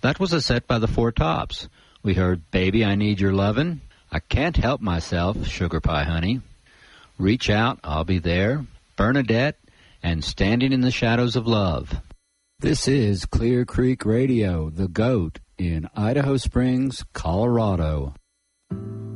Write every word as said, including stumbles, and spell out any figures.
That was a set by the Four Tops. We heard Baby, I Need Your Lovin', I Can't Help Myself, Sugar Pie Honey, Reach Out, I'll Be There, Bernadette, and Standing in the Shadows of Love. This is Clear Creek Radio, the GOAT, in Idaho Springs, Colorado.